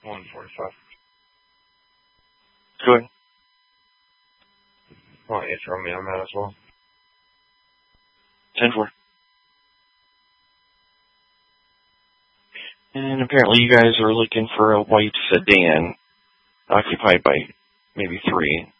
145. Go ahead. Why don't you throw me on that as well? 10-4. And apparently you guys are looking for a white sedan occupied by maybe 3.